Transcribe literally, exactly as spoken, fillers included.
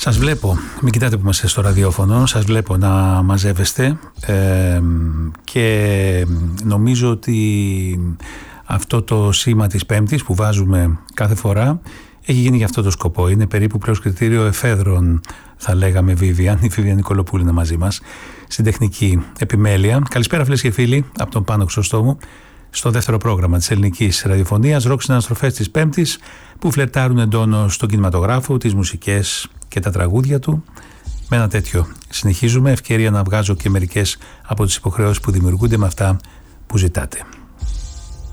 Σας βλέπω, μην κοιτάτε που είμαστε στο ραδιόφωνο, σας βλέπω να μαζεύεστε ε, και νομίζω ότι αυτό το σήμα της Πέμπτης που βάζουμε κάθε φορά έχει γίνει για αυτό το σκοπό. Είναι περίπου πλέον κριτήριο εφέδρων, θα λέγαμε, Βίβιαν, η Βίβιαν Νικολοπούλη είναι μαζί μας στην τεχνική επιμέλεια. Καλησπέρα φίλες και φίλοι από τον Πάνο Χρυσοστόμου στο δεύτερο πρόγραμμα της ελληνικής ραδιοφωνίας, ροκ συναναστροφές της Πέμπτης που φλερτάρουν εντόνως στον κινηματογράφο, τις μουσικές και τα τραγούδια του. Με ένα τέτοιο συνεχίζουμε, ευκαιρία να βγάζω και μερικές από τις υποχρεώσεις που δημιουργούνται με αυτά που ζητάτε.